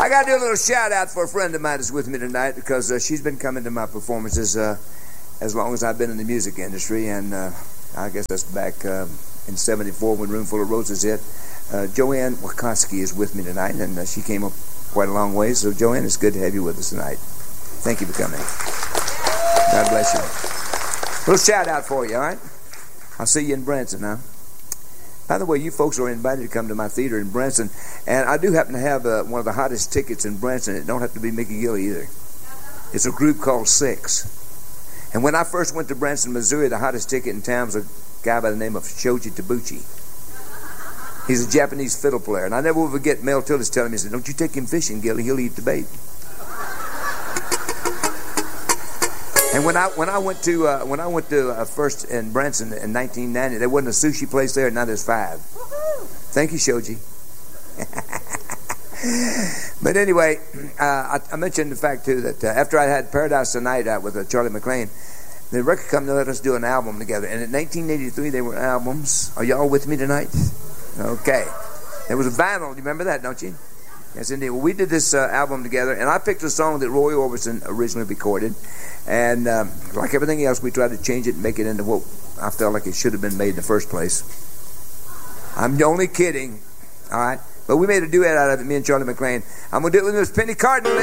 I got to do a little shout out for a friend of mine that's with me tonight because she's been coming to my performances as long as I've been in the music industry, and I guess that's back in '74 when Room Full of Roses hit. Joanne Wakoski is with me tonight, and she came up quite a long way. So Joanne, it's good to have you with us tonight. Thank you for coming. God bless you. A little shout out for you, all right? I'll see you in Branson now. By the way, you folks are invited to come to my theater in Branson, and I do happen to have one of the hottest tickets in Branson. It don't have to be Mickey Gilley either. It's a group called Six. And when I first went to Branson, Missouri, the hottest ticket in town was a guy by the name of Shoji Tabuchi. He's a Japanese fiddle player, and I never will forget Mel Tillis telling me, he said, "Don't you take him fishing, Gilley, he'll eat the bait." And when I went to first in Branson in 1990, there wasn't a sushi place there. Now there's 5. Thank you, Shoji. But anyway, I mentioned the fact too that after I had Paradise Tonight out with Charlie McLean, the record company let us do an album together. And in 1983, they were albums. Are y'all with me tonight? Okay. There was a vinyl. You remember that, don't you? Yes, indeed. Well, we did this album together, and I picked a song that Roy Orbison originally recorded. And like everything else, we tried to change it and make it into what I felt like it should have been made in the first place. I'm only kidding, all right? But we made a duet out of it, me and Charlie McLean. I'm going to do it with Miss Penny Cardinal.